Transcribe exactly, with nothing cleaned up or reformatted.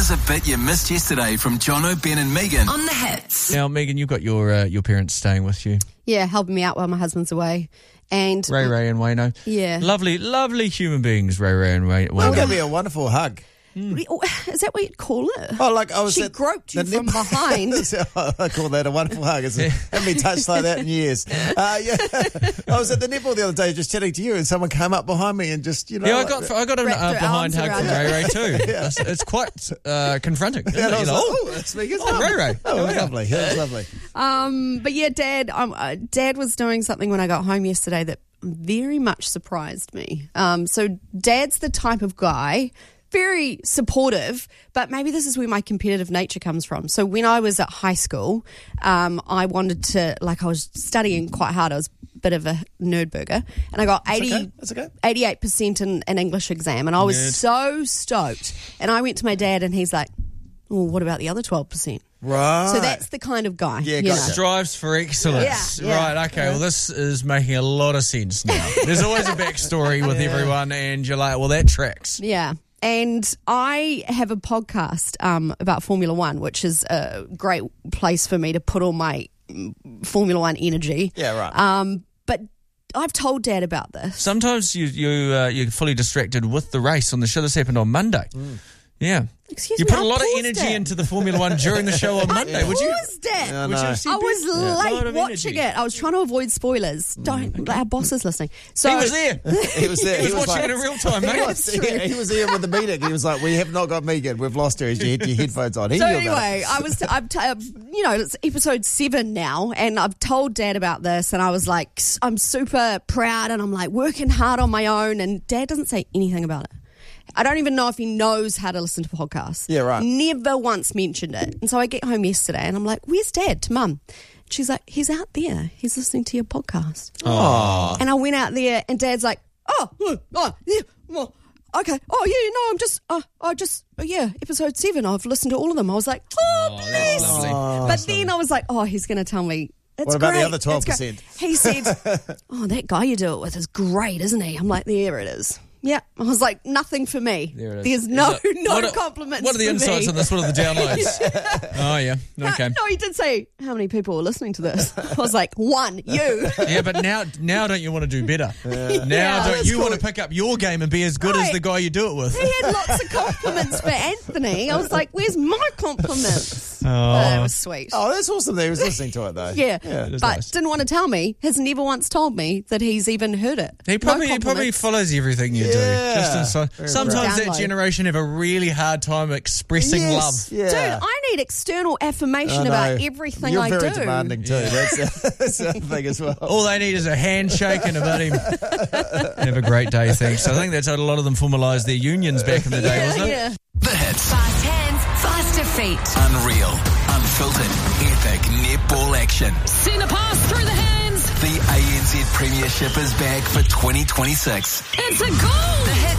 us a bit you missed yesterday from Jono, Ben and Megan on The Hits. Now, Megan, you've got your uh, your parents staying with you. Yeah, helping me out while my husband's away. And Ray Ray and Wayno. Yeah. Lovely, lovely human beings, Ray Ray and Way- Well, Wayno. give me a wonderful hug. Mm. Is that what you'd call it? Oh, like I was She at groped you the from nip- behind. I call that a wonderful hug. It's yeah. haven't been touched like that in years. Uh, yeah, I was at the netball the other day just chatting to you, and someone came up behind me and just you know. Yeah, I like, got I got a Wrapped uh, her behind arms hug from around Ray Ray too. Yeah. It's, it's quite uh, confronting. Isn't Yeah, and it? I was You're like, like, oh, that's Megan's oh, mum. Ray Ray. Oh, it was lovely. It was lovely. Um, but yeah, Dad, um, uh, Dad was doing something when I got home yesterday that very much surprised me. Um, so Dad's the type of guy, very supportive, but maybe this is where my competitive nature comes from. So when I was at high school, um, I wanted to, like I was studying quite hard. I was a bit of a nerd burger, and I got eighty, okay. That's okay. eighty-eight percent in an English exam, and I was Nerd. so stoked. And I went to my dad, and he's like, well, what about the other twelve percent? Right. So that's the kind of guy. Yeah, you gotcha. know. Strives for excellence. Yeah, yeah. Right, okay, well, this is making a lot of sense now. There's always a backstory with Yeah. everyone, and you're like, well, that tracks. Yeah. And I have a podcast um, about Formula One, which is a great place for me to put all my mm, Formula One energy. Yeah, right. Um, but I've told Dad about this. Sometimes you, you, uh, you're fully distracted with the race on the show. This happened on Monday. Yeah. Excuse You me, put a I lot of paused energy it. into the Formula One during the show on Monday. Would you? Paused it. Yeah, Would no. you have said I was that? Yeah. A lot late of watching energy. it. I was trying to avoid spoilers. Don't. Our boss is listening. So He was there. He was there. He was watching like, it in real time, He mate. was, he, he was there with the meeting. He was like, "We have not got Megan. We've lost her. As you had your headphones on." He So knew about anyway, it. I was, I've, t- uh, you know, it's episode seven now, and I've told Dad about this, and I was like, s- I'm super proud, and I'm like working hard on my own, and Dad doesn't say anything about it. I don't even know if he knows how to listen to podcasts. Yeah, right. Never once mentioned it. And so I get home yesterday, and I'm like, "Where's Dad?" To Mum. She's like, "He's out there. He's listening to your podcast." Oh, And I went out there, and Dad's like, "Oh, oh, oh yeah, well, okay. Oh, yeah, no, I'm just, uh, I just, oh, yeah, episode seven. I've listened to all of them." I was like, "Oh, Oh, bless." that's lovely. But then I was like, "Oh, he's going to tell me." It's What about the great. other It's twelve great." percent? He said, "Oh, that guy you do it with is great, isn't he?" I'm like, "There it is." Yeah, I was like, nothing for me. There it is. There's no Is it- no what are- compliments. What are the for insights me. on this? What are the downloads? Oh, yeah. Okay. No, he did say how many people were listening to this. I was like, one, you. Yeah, but now now don't you want to do better? Now Yeah, don't that's you cool. want to pick up your game and be as good as Right. the guy you do it with? He had lots of compliments for Anthony. I was like, where's my compliments? But it was sweet. oh, that's awesome that he was listening to it though. Yeah, it is but nice. didn't want to tell me. Has never once told me that he's even heard it. He probably no he probably compliments. follows everything you do. Yeah. Just inside. Very Sometimes that Download. generation have a really hard time expressing Yes, love. Yeah. Dude, I need external affirmation I know. about everything You're I very do. demanding too. That's, that's the other thing as well. All they need is a handshake and a buddy. Have a great day, thanks. I think that's how a lot of them formalised their unions back in the day, Yeah, wasn't it? yeah. The Hits. Fast hands, faster feet. Unreal, unfiltered, epic netball action. Send a pass through the hands. The A N Z Premiership is back for twenty twenty-six. It's a goal. The Hits